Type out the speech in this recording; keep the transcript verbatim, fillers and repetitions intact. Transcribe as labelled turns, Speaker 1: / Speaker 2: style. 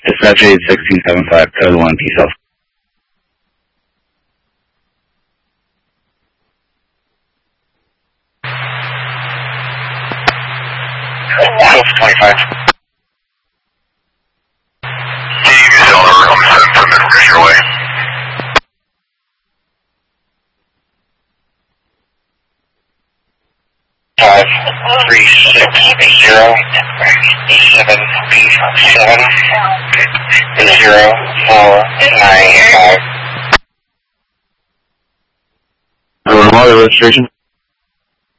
Speaker 1: Dispatch eight sixteen seven five, code one, peace out.
Speaker 2: twelve twenty-five. Steve, you still over, I'm sending some information your way. Five, three, six, zero, seven, seven, zero, four, nine, five.
Speaker 1: Mother registration?